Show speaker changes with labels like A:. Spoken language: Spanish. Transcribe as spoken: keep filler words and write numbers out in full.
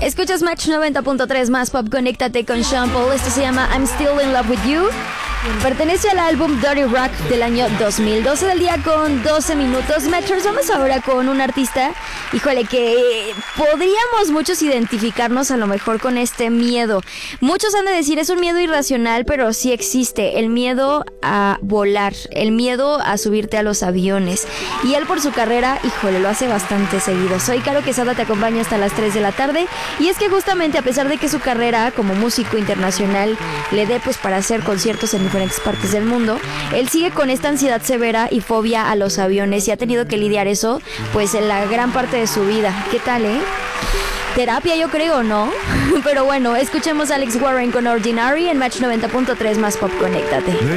A: Escuchas Match noventa punto tres más pop, conéctate con Sean Paul. Esto se llama I'm Still in Love with You. Pertenece al álbum Dirty Rock del año dos mil doce, del día con doce minutos. Matchers, vamos ahora con un artista, híjole, que podríamos muchos identificarnos a lo mejor con este miedo. Muchos han de decir, es un miedo irracional, pero sí existe. El miedo a volar, el miedo a subirte a los aviones. Y él por su carrera, híjole, lo hace bastante seguido. Soy Caro Quesada, te acompaño hasta las tres de la tarde. Y es que justamente a pesar de que su carrera como músico internacional le dé pues para hacer conciertos en diferentes partes del mundo, él sigue con esta ansiedad severa y fobia a los aviones y ha tenido que lidiar eso pues en la gran parte de su vida. ¿Qué tal, eh? Terapia, yo creo, ¿no? Pero bueno, escuchemos a Alex Warren con Ordinary en Match noventa punto tres más pop, conéctate.